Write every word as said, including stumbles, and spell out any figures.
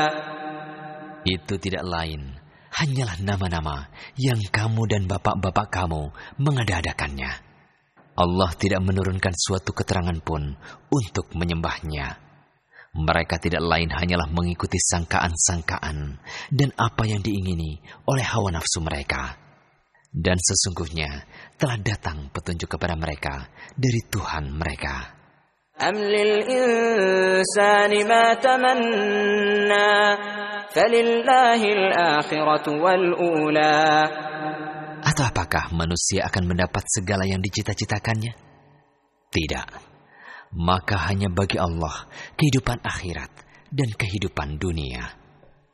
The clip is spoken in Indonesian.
Itu tidak lain, hanyalah nama-nama yang kamu dan bapak-bapak kamu mengada-adakannya. Allah tidak menurunkan suatu keterangan pun untuk menyembahnya. Mereka tidak lain hanyalah mengikuti sangkaan-sangkaan dan apa yang diingini oleh hawa nafsu mereka. Dan sesungguhnya telah datang petunjuk kepada mereka dari Tuhan mereka. Am lil insani ma tamanna falillahil akhiratu wal ula. Atau apakah manusia akan mendapat segala yang dicita-citakannya? Tidak. Maka hanya bagi Allah kehidupan akhirat dan kehidupan dunia.